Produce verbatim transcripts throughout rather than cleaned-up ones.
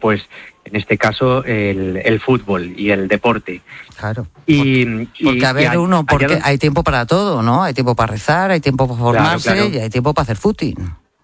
pues en este caso el, el fútbol y el deporte. Claro. Y, porque y, a ver, y uno, porque donde... hay tiempo para todo, ¿no? Hay tiempo para rezar, hay tiempo para formarse, claro, claro. Y hay tiempo para hacer footing.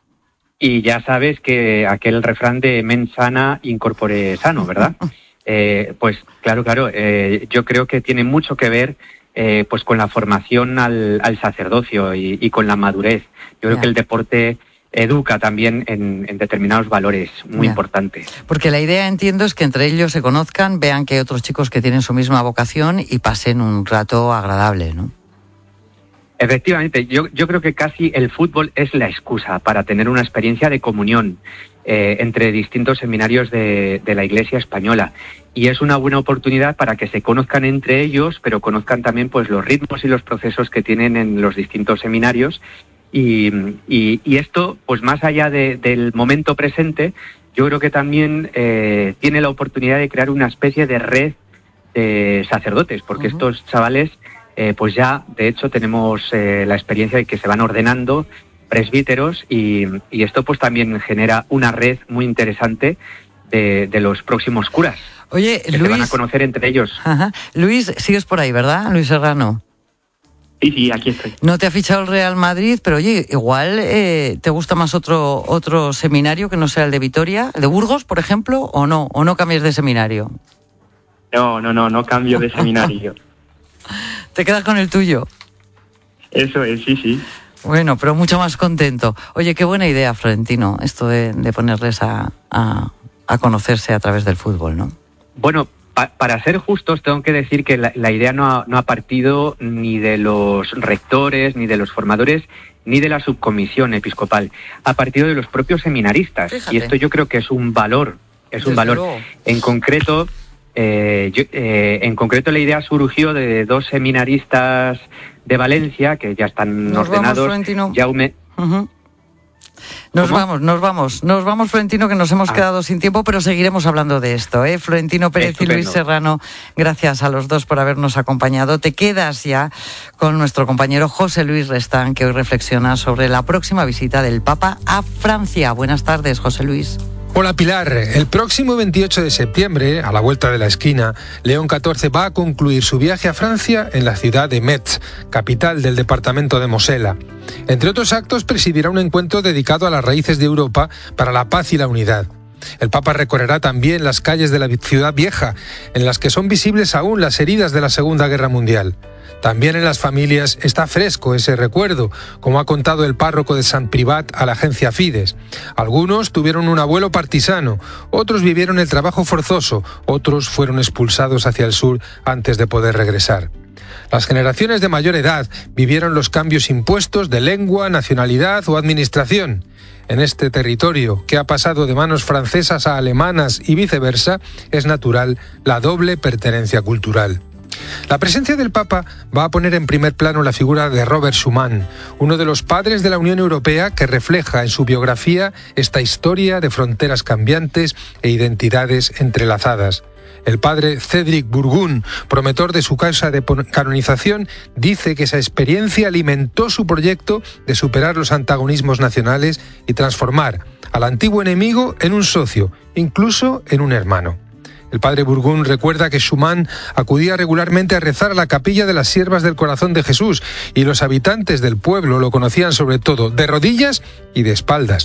Y ya sabes que aquel refrán de mens sana, in corpore sano, ¿verdad? eh, pues claro, claro, eh, yo creo que tiene mucho que ver eh, pues con la formación al, al sacerdocio y, y con la madurez. Yo creo yeah. que el deporte educa también en, en determinados valores muy yeah. importantes. Porque la idea, entiendo, es que entre ellos se conozcan, vean que hay otros chicos que tienen su misma vocación y pasen un rato agradable, ¿no? Efectivamente, yo, yo creo que casi el fútbol es la excusa para tener una experiencia de comunión eh, entre distintos seminarios de, de la Iglesia española. Y es una buena oportunidad para que se conozcan entre ellos, pero conozcan también pues los ritmos y los procesos que tienen en los distintos seminarios. Y, y, y esto, pues más allá de, del momento presente, yo creo que también eh, tiene la oportunidad de crear una especie de red de sacerdotes, porque uh-huh. estos chavales... Eh, pues ya, de hecho, tenemos eh, la experiencia de que se van ordenando presbíteros y, y esto pues también genera una red muy interesante de, de los próximos curas. Oye, que Luis... se van a conocer entre ellos. Ajá. Luis, sigues por ahí, ¿verdad, Luis Serrano? Sí, sí, aquí estoy. No te ha fichado el Real Madrid, pero oye, igual eh, te gusta más otro otro seminario que no sea el de Vitoria, el de Burgos, por ejemplo, o no, o no cambias de seminario. No, no, no, no cambio de seminario. ¿Te quedas con el tuyo? Eso es, sí, sí. Bueno, pero mucho más contento. Oye, qué buena idea, Florentino, esto de, de ponerles a, a, a conocerse a través del fútbol, ¿no? Bueno, pa, para ser justos, tengo que decir que la, la idea no ha, no ha partido ni de los rectores, ni de los formadores, ni de la subcomisión episcopal. Ha partido de los propios seminaristas. Fíjate. Y esto yo creo que es un valor, es un Desde valor. Luego. En concreto... Eh, yo, eh, en concreto la idea surgió de dos seminaristas de Valencia que ya están nos ordenados. Vamos, Jaume... Uh-huh. Nos ¿Cómo? vamos, nos vamos, nos vamos, Florentino, que nos hemos ah. quedado sin tiempo, pero seguiremos hablando de esto, ¿eh? Florentino Pérez Estupendo. Y Luis Serrano, gracias a los dos por habernos acompañado. Te quedas ya con nuestro compañero José Luis Restán, que hoy reflexiona sobre la próxima visita del Papa a Francia. Buenas tardes, José Luis. Hola Pilar, el próximo veintiocho de septiembre, a la vuelta de la esquina, León catorce va a concluir su viaje a Francia en la ciudad de Metz, capital del departamento de Mosela. Entre otros actos, presidirá un encuentro dedicado a las raíces de Europa para la paz y la unidad. El Papa recorrerá también las calles de la ciudad vieja, en las que son visibles aún las heridas de la Segunda Guerra Mundial. También en las familias está fresco ese recuerdo, como ha contado el párroco de Sant Privat a la agencia Fides. Algunos tuvieron un abuelo partisano, otros vivieron el trabajo forzoso, otros fueron expulsados hacia el sur antes de poder regresar. Las generaciones de mayor edad vivieron los cambios impuestos de lengua, nacionalidad o administración. En este territorio, que ha pasado de manos francesas a alemanas y viceversa, es natural la doble pertenencia cultural. La presencia del Papa va a poner en primer plano la figura de Robert Schuman, uno de los padres de la Unión Europea que refleja en su biografía esta historia de fronteras cambiantes e identidades entrelazadas. El padre Cédric Burgun, promotor de su causa de canonización, dice que esa experiencia alimentó su proyecto de superar los antagonismos nacionales y transformar al antiguo enemigo en un socio, incluso en un hermano. El padre Burgun recuerda que Schuman acudía regularmente a rezar a la capilla de las Siervas del Corazón de Jesús y los habitantes del pueblo lo conocían sobre todo de rodillas y de espaldas.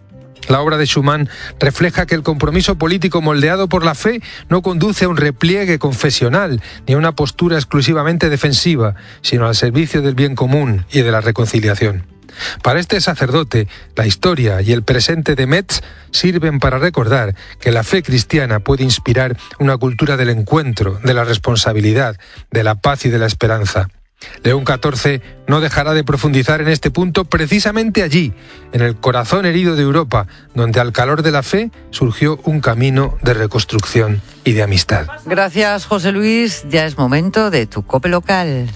La obra de Schuman refleja que el compromiso político moldeado por la fe no conduce a un repliegue confesional ni a una postura exclusivamente defensiva, sino al servicio del bien común y de la reconciliación. Para este sacerdote, la historia y el presente de Metz sirven para recordar que la fe cristiana puede inspirar una cultura del encuentro, de la responsabilidad, de la paz y de la esperanza. León catorce no dejará de profundizar en este punto precisamente allí, en el corazón herido de Europa, donde al calor de la fe surgió un camino de reconstrucción y de amistad. Gracias, José Luis. Ya es momento de tu COPE local.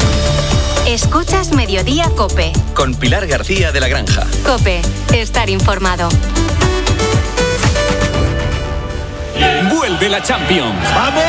Escuchas Mediodía COPE. Con Pilar García de la Granja. COPE, estar informado. Vuelve la Champions. ¡Vamos!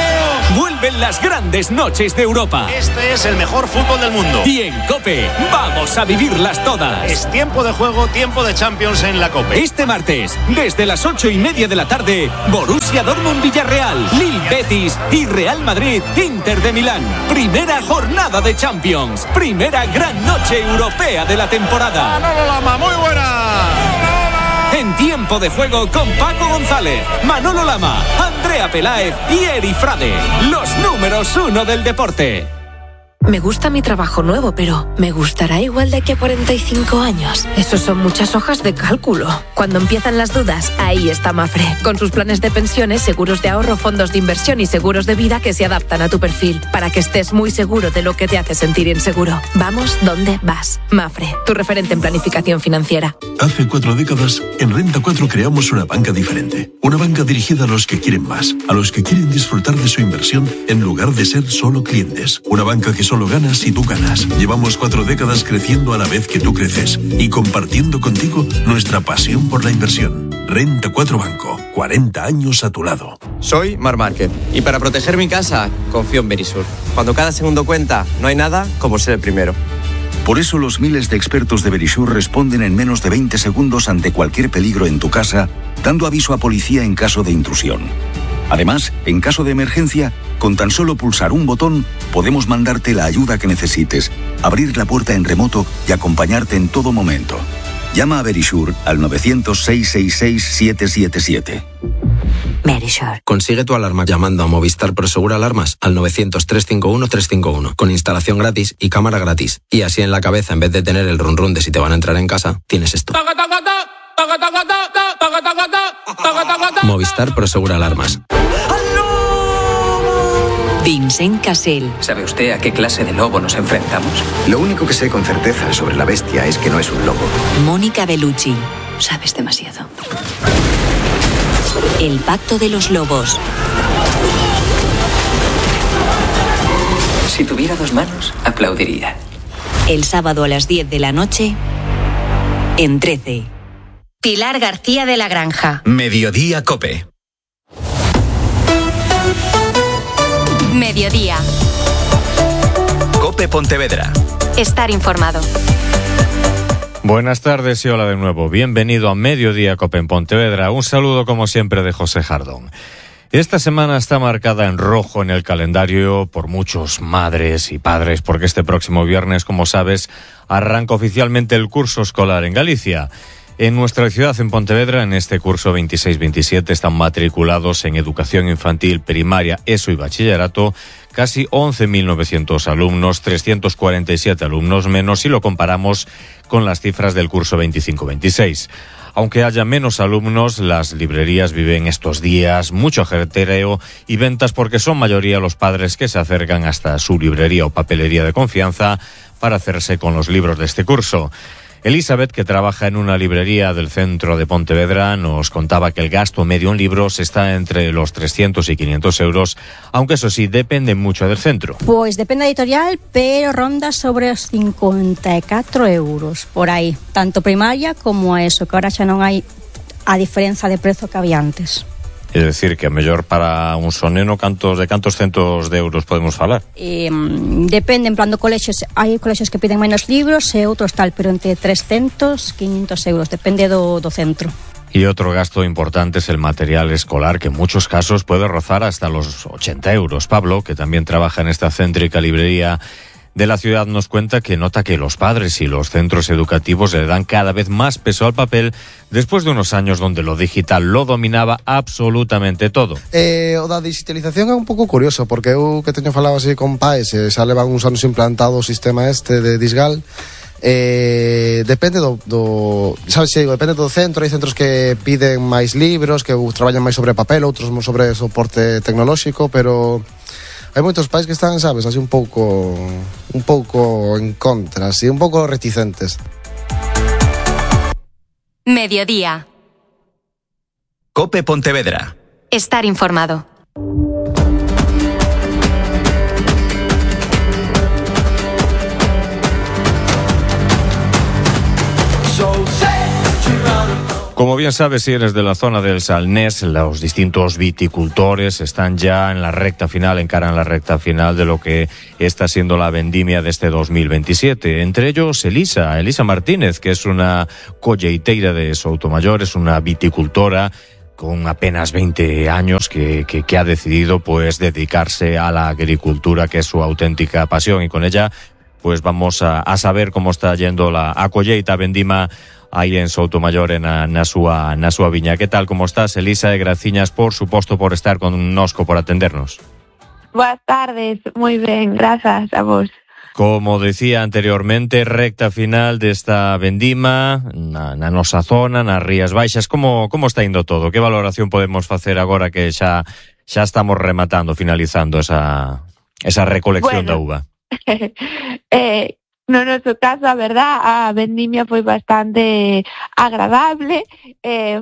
vuelven las grandes noches de Europa. Este es el mejor fútbol del mundo. Y en COPE vamos a vivirlas todas. Es tiempo de juego, tiempo de Champions en la COPE. Este martes, desde las ocho y media de la tarde, Borussia Dortmund Villarreal, Lille Betis y Real Madrid Inter de Milán. Primera jornada de Champions. Primera gran noche europea de la temporada. Manolo Lama, muy buena. En tiempo de juego con Paco González, Manolo Lama, Andrea Peláez y Eri Frade. Los números uno del deporte. Me gusta mi trabajo nuevo, pero ¿me gustará igual de aquí a cuarenta y cinco años? Eso son muchas hojas de cálculo. Cuando empiezan las dudas, ahí está Mafre, con sus planes de pensiones, seguros de ahorro, fondos de inversión y seguros de vida que se adaptan a tu perfil, para que estés muy seguro de lo que te hace sentir inseguro. Vamos donde vas. Mafre, tu referente en planificación financiera. Hace cuatro décadas, en Renta cuatro creamos una banca diferente. Una banca dirigida a los que quieren más, a los que quieren disfrutar de su inversión en lugar de ser solo clientes. Una banca que solo ganas si tú ganas. Llevamos cuatro décadas creciendo a la vez que tú creces y compartiendo contigo nuestra pasión por la inversión. Renta cuatro Banco, cuarenta años a tu lado. Soy Mar Márquez y para proteger mi casa confío en Verisur. Cuando cada segundo cuenta, no hay nada como ser el primero. Por eso los miles de expertos de Verisur responden en menos de veinte segundos ante cualquier peligro en tu casa, dando aviso a policía en caso de intrusión. Además, en caso de emergencia, con tan solo pulsar un botón, podemos mandarte la ayuda que necesites, abrir la puerta en remoto y acompañarte en todo momento. Llama a Verisur al nueve cero cero, seis seis seis, siete siete siete. Verisur. Consigue tu alarma llamando a Movistar Prosegura Alarmas al nueve cero cero, tres cinco uno, tres cinco uno, con instalación gratis y cámara gratis. Y así en la cabeza, en vez de tener el run run de si te van a entrar en casa, tienes esto. Movistar Prosegura Alarmas. Vincent Cassel. ¿Sabe usted a qué clase de lobo nos enfrentamos? Lo único que sé con certeza sobre la bestia es que no es un lobo. Mónica Bellucci. Sabes demasiado. El pacto de los lobos. Si tuviera dos manos, aplaudiría. El sábado a las diez de la noche, en trece. Pilar García de la Granja. Mediodía COPE. Mediodía. COPE Pontevedra. Estar informado. Buenas tardes y hola de nuevo. Bienvenido a Mediodía COPE en Pontevedra. Un saludo como siempre de José Jardón. Esta semana está marcada en rojo en el calendario por muchos madres y padres, porque este próximo viernes, como sabes, arranca oficialmente el curso escolar en Galicia. En nuestra ciudad, en Pontevedra, en este curso veintiséis veintisiete están matriculados en educación infantil, primaria, ESO y bachillerato casi once mil novecientos alumnos, trescientos cuarenta y siete alumnos menos si lo comparamos con las cifras del curso veinticinco veintiséis. Aunque haya menos alumnos, las librerías viven estos días mucho ajetreo y ventas porque son mayoría los padres que se acercan hasta su librería o papelería de confianza para hacerse con los libros de este curso. Elizabeth, que trabaja en una librería del centro de Pontevedra, nos contaba que el gasto medio en libros está entre los trescientos y quinientos euros, aunque eso sí, depende mucho del centro. Pois depende da editorial, pero ronda sobre os cincuenta e catro euros, por aí, tanto primaria como a eso, que ahora xa non hai a diferenza de prezo que había antes. É dicir, que a mellor para un soneno cantos de cantos centos de euros podemos falar? Eh, depende, en plan do colexios, hai colexios que piden menos libros e outros tal, pero entre trescentos, quinientos euros, depende do, do centro. Y otro gasto importante es el material escolar, que en muchos casos puede rozar hasta los ochenta euros. Pablo, que también trabaja en esta céntrica librería de la ciudad, nos cuenta que nota que los padres y los centros educativos le dan cada vez más peso al papel después de unos años donde lo digital lo dominaba absolutamente todo. Eh, o da digitalización é un pouco curioso, porque eu que teño falado así con pais, e xa levan uns anos implantado o sistema este de Disgal. Eh, depende do, do sabes, digo, depende do centro. Hai centros que piden máis libros, que traballan máis sobre papel, outros sobre soporte tecnolóxico, pero hai moitos pais que están, sabes, así un pouco un pouco en contra, así un pouco reticentes. Mediodía. COPE Pontevedra. Estar informado. Como bien sabes, si eres de la zona del Salnés, los distintos viticultores están ya en la recta final, encaran la recta final de lo que está siendo la vendimia de este dos mil veintisiete. Entre ellos, Elisa, Elisa Martínez, que es una colleiteira de Soutomayor, es una viticultora con apenas veinte años que, que, que ha decidido pues dedicarse a la agricultura, que es su auténtica pasión, y con ella pues vamos a, a saber cómo está yendo la a colleita vendima aí en Soutomayor, na, na, súa, na súa viña. Que tal, como estás, Elisa? E graciñas, por suposto, por estar connosco, por atendernos. Boas tardes, moi ben, grazas a vos. Como decía anteriormente, recta final desta vendima na, na nosa zona, nas Rías Baixas. Como, como está indo todo? Que valoración podemos facer agora que xa xa estamos rematando, finalizando esa, esa recolección bueno, da uva? eh, no noso caso, a verdad, a vendimia foi bastante agradable, eh,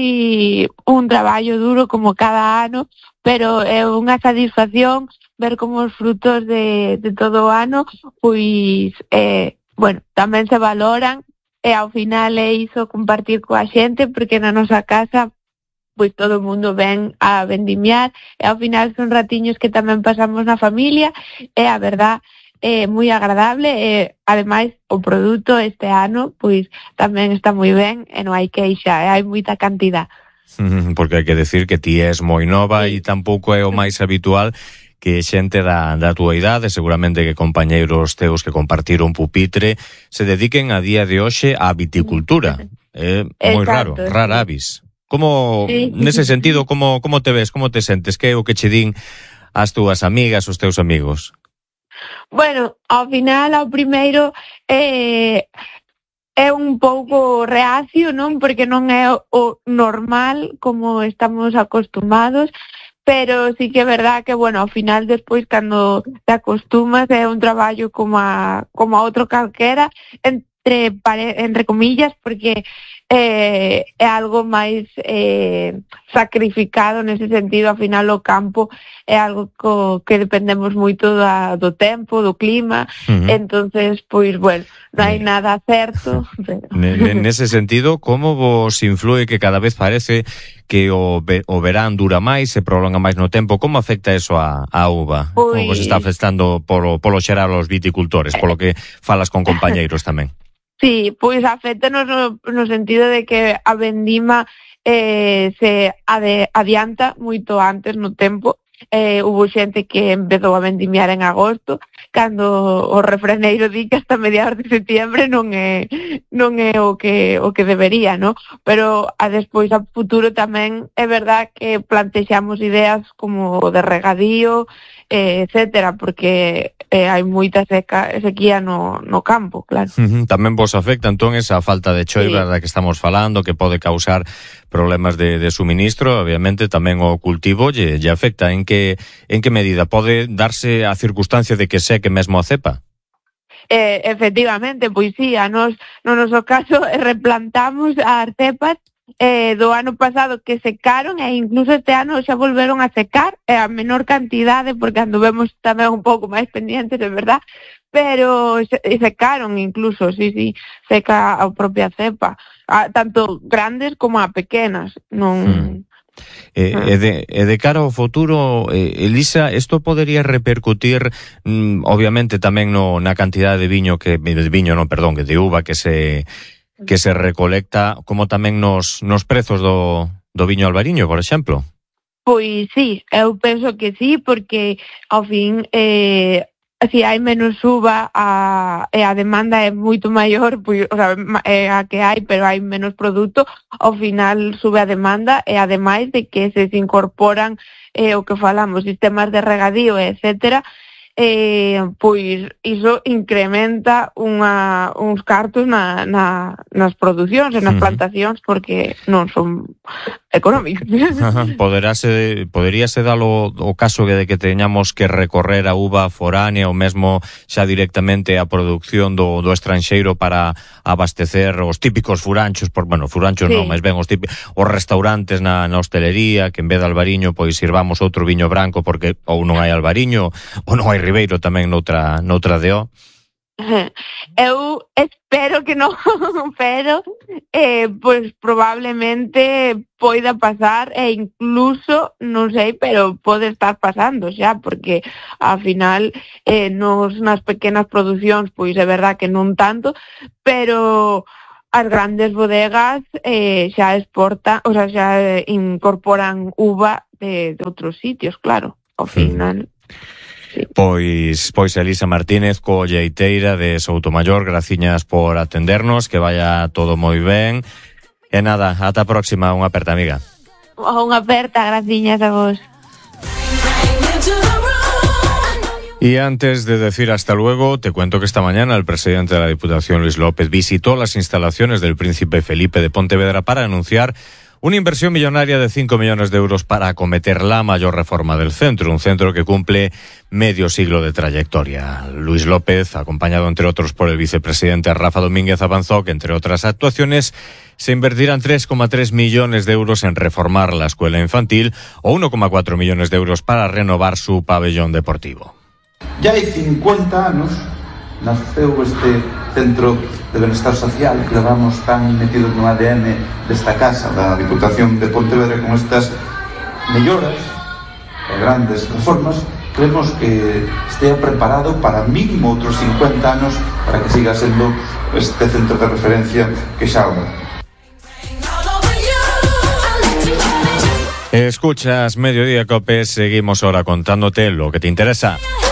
foi un traballo duro como cada ano, pero é unha satisfacción ver como os frutos de, de todo o ano, pois, eh, bueno, tamén se valoran, e ao final é iso, compartir coa xente, porque na nosa casa pois todo o mundo ven a vendimiar, e ao final son ratiños que tamén pasamos na familia, e a verdad é moi agradable, e ademais o produto este ano pois tamén está moi ben e non hai queixa, e hai moita cantidad. Porque hai que decir que ti és moi nova e tampouco é o máis habitual que xente da, da túa idade, seguramente que compañeiros teus que compartiron pupitre, se dediquen a día de hoxe á viticultura. É moi raro, rara avis. Como, sí. Nese sentido, como, como te ves, como te sentes? Que é o que che din as túas amigas, os teus amigos? Bueno, ao final, ao primeiro, eh, é un pouco reacio, non? Porque non é o normal como estamos acostumados, pero sí que é verdad que, bueno, ao final, despois, cando te acostumas, é un traballo como a, como a outro calquera, entre, entre comillas, porque eh, é algo máis eh, sacrificado nese sentido. Ao final o campo é algo co, que dependemos moito da, do tempo, do clima, uh-huh. Entonces, pois, bueno, non hai nada certo. Pero... Nese sentido, como vos influe que cada vez parece que o, o verán dura máis, se prolonga máis no tempo? Como afecta eso a, a uva? Pois... Como vos está afectando polo, polo xeral aos viticultores, polo que falas con compañeiros tamén? Sí, pois afecta no, no sentido de que a vendima eh, se ade, adianta moito antes no tempo. Eh, hubo xente que empezou a vendimiar en agosto, cando o refreneiro di que hasta mediados de septiembre non é non é o que o que debería, ¿no? Pero a despois a futuro tamén é verdad que plantexamos ideas como de regadío, eh, etcétera, porque eh, hai moita seca, sequía no, no campo, claro. Uh-huh. Tamén vos afecta entón esa falta de choiva, sí, da que estamos falando, que pode causar problemas de, de suministro. Obviamente tamén o cultivo lle, lle afecta. En que en que medida pode darse a circunstancia de que seque mesmo a cepa? Eh, efectivamente, pois sí, a nos, no noso caso replantamos as cepas eh, do ano pasado que secaron, e incluso este ano xa volveron a secar, eh, a menor cantidade, porque anduvemos tamén un pouco máis pendientes, é verdad, pero se, secaron incluso, sí, sí, seca a propia cepa, a, tanto grandes como a pequenas, non... Hmm. Eh, e, de, e de cara ao futuro, eh, Elisa, isto podería repercutir mm, obviamente tamén no, na cantidad de viño que de viño, non, perdón, que de uva que se que se recolecta, como tamén nos nos prezos do do viño albariño, por exemplo? Pois sí, eu penso que sí, porque ao fin eh si hai menos uva a, e a demanda é moito maior, pois, o sea, é a que hai, pero hai menos produto, ao final sube a demanda, e ademais de que se incorporan eh, o que falamos, sistemas de regadío, etcétera, eh, pois iso incrementa unha, uns cartos na, na, nas producións e nas plantacións, porque non son económicos. Poderáse, poderíase dar o, o caso de que teñamos que recorrer a uva foránea ou mesmo xa directamente a produción do, do estranxeiro para abastecer os típicos furanchos, por, bueno, furanchos sí. non, máis ben os típicos, os restaurantes na, na hostelería, que en vez de albariño pois sirvamos outro viño branco porque ou non hai albariño ou non hai ribeiro tamén noutra, noutra D O. Eu espero que non, pero eh, pois probablemente poida pasar e incluso, non sei, pero pode estar pasando xa, porque ao final eh, nos, nas pequenas producións pois é verdad que non tanto, pero as grandes bodegas eh, xa exportan, o sea, xa incorporan uva de, de outros sitios, claro, ao final. Pois, pois Elisa Martínez, colleiteira de Soutomaior, graciñas por atendernos, que vaya todo moi ben. E nada, ata a próxima, unha aperta, amiga. Unha aperta, graciñas a vos. Y antes de decir hasta luego, te cuento que esta mañana el presidente de la Diputación, Luis López, visitó las instalaciones del Príncipe Felipe de Pontevedra para anunciar una inversión millonaria de cinco millones de euros para acometer la mayor reforma del centro, un centro que cumple medio siglo de trayectoria. Luis López, acompañado entre otros por el vicepresidente Rafa Domínguez, avanzó que, entre otras actuaciones, se invertirán tres coma tres millones de euros en reformar la escuela infantil o uno coma cuatro millones de euros para renovar su pabellón deportivo. Ya hai cincuenta anos naceu este centro de benestar social que levamos tan metidos no A D N desta casa da Diputación de Pontevedra con estas melloras e grandes reformas. Creemos que estea preparado para mínimo outros cincuenta anos para que siga sendo este centro de referencia que xa hora. Escuchas Mediodía Cope, seguimos ahora contándote lo que te interesa.